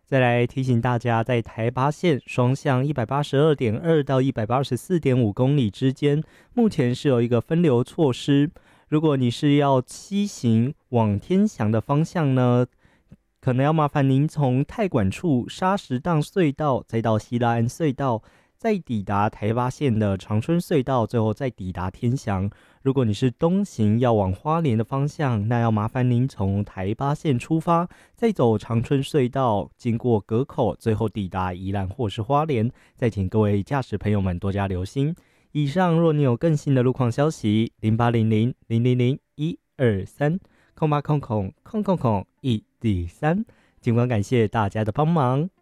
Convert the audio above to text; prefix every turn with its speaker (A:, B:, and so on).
A: 再来提醒大家，在台八线双向182.2到184.5公里之间，目前是有一个分流措施。如果你是要西行往天祥的方向呢，可能要麻烦您从太管处沙石荡隧道，再到西拉安隧道，再抵达台八线的长春隧道，最后再抵达天祥。如果你是东行要往花莲的方向，那要麻烦您从台八线出发，再走长春隧道，经过隔口，最后抵达宜兰或是花莲。再请各位驾驶朋友们多加留心。以上，若你有更新的路况消息，0800-000-123，0800-1D3，尽管感谢大家的帮忙。